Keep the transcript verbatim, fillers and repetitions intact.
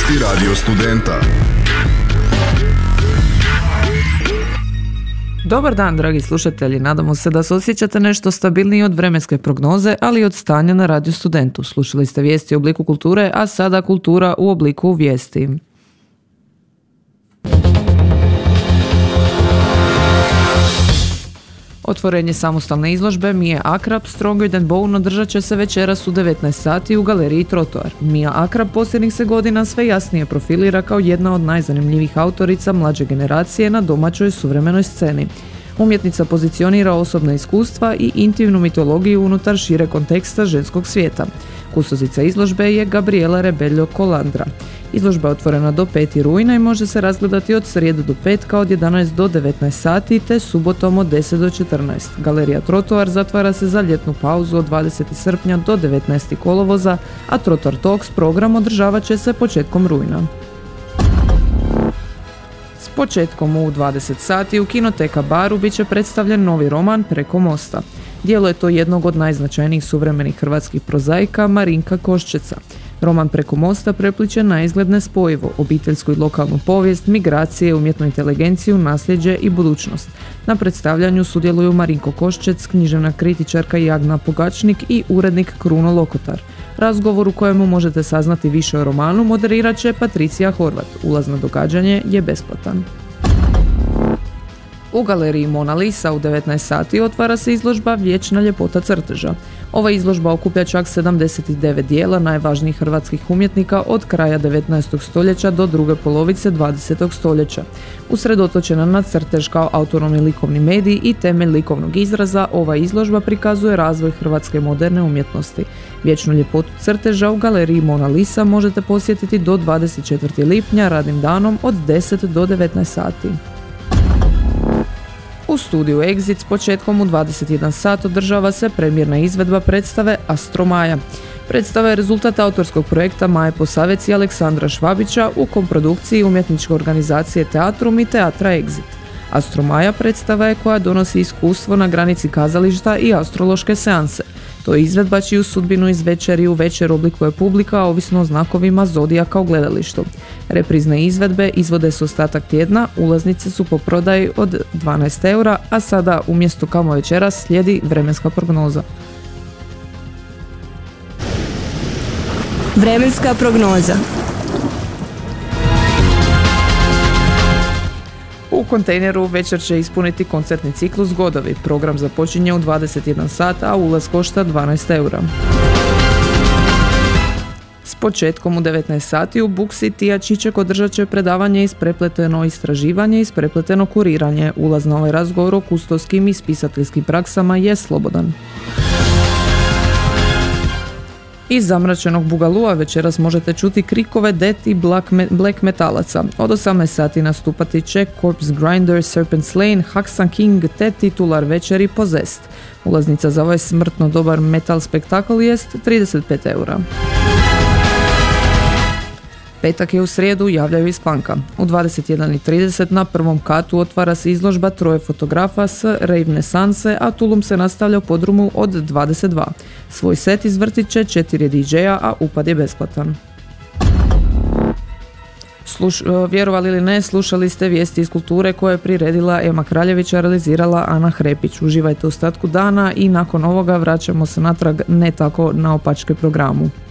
Vijesti Radio studenta. Dobar dan, dragi slušatelji. Nadamo se da se osjećate nešto stabilniji od vremenske prognoze, ali i od stanja na Radio Studentu. Slušali ste vijesti u obliku kulture, a sada kultura u obliku vijesti. Otvorenje samostalne izložbe Mije Akrap Stronger Than Bone održat će se večeras u devetnaest sati u galeriji Trotoar. Mija Akrap posljednjih se godina sve jasnije profilira kao jedna od najzanimljivih autorica mlađe generacije na domaćoj suvremenoj sceni. Umjetnica pozicionira osobna iskustva i intimnu mitologiju unutar šire konteksta ženskog svijeta. Kustozica izložbe je Gabriela Rebello Colandra. Izložba je otvorena do petog rujna i može se razgledati od srijede do petka od jedanaest do devetnaest sati te subotom od deset do četrnaest. Galerija Trotoar zatvara se za ljetnu pauzu od dvadesetog srpnja do devetnaestog kolovoza, a Trotoar Talks program održavat će se početkom rujna. S početkom u dvadeset sati u Kinoteka Baru bit će predstavljen novi roman Preko mosta. Djelo je to jednog od najznačajnijih suvremenih hrvatskih prozaika Marinka Koščeca. Roman Preko mosta prepliče naizgled nespojivo, obiteljsku i lokalnu povijest, migracije, umjetnu inteligenciju, nasljeđe i budućnost. Na predstavljanju sudjeluju Marinko Koščec, književna kritičarka Jagna Pogačnik i urednik Kruno Lokotar. Razgovor u kojemu možete saznati više o romanu moderirat će Patricija Horvat. Ulaz na događanje je besplatan. U galeriji Mona Lisa u devetnaest sati otvara se izložba Vječna ljepota crteža. Ova izložba okuplja čak sedamdeset devet dijela najvažnijih hrvatskih umjetnika od kraja devetnaestog stoljeća do druge polovice dvadesetog stoljeća. Usredotočena na crtež kao autonomni likovni medij i temelj likovnog izraza, ova izložba prikazuje razvoj hrvatske moderne umjetnosti. Vječnu ljepotu crteža u galeriji Mona Lisa možete posjetiti do dvadeset četvrtog lipnja radnim danom od deset do devetnaest sati. U studiju Exit s početkom u dvadeset jedan sat održava se premijerna izvedba predstave Astromaja. Predstava je rezultat autorskog projekta Maje Posavec i Aleksandra Švabića u komprodukciji umjetničke organizacije Teatrum i Teatra Exit. Astromaja predstava je koja donosi iskustvo na granici kazališta i astrološke seanse. To je izvedba čiju sudbinu iz večeri u večer oblikuje publika ovisno o znakovima zodijaka u gledalištu. Reprizne izvedbe izvode se ostatak tjedna, ulaznice su po prodaji od dvanaest eura, a sada umjesto Kamo večeras slijedi vremenska prognoza. Vremenska prognoza. U kontejneru večer će ispuniti koncertni ciklus Godovi. Program započinje u dvadeset jedan sat, a ulaz košta dvanaest eura. S početkom u devetnaest sati u Buksi Tija Čiček održat će predavanje Isprepleteno istraživanje i isprepleteno kuriranje. Ulaz na ovaj razgovor o kustovskim i spisateljskim praksama je slobodan. Iz zamračenog Bugalua večeras možete čuti krikove death i black metalaca. Od osamnaest sati nastupati će Corpse Grinder, Serpent Slain, Haxan King te titular večeri Possessed. Ulaznica za ovaj smrtno dobar metal spektakl jest trideset pet eura. Petak je u srijedu, javljaju iz Funka. U dvadeset jedan i trideset na prvom katu otvara se izložba troje fotografa s Rave-nesanse, a Tulum se nastavlja u podrumu od dvadeset dva. Svoj set izvrtit će četiri didžeja, a upad je besplatan. Sluš, vjerovali ili ne, slušali ste vijesti iz kulture koje je priredila Ema Kraljević, a realizirala Ana Hrepić. Uživajte u ostatku dana i nakon ovoga vraćamo se natrag ne tako naopačke programu.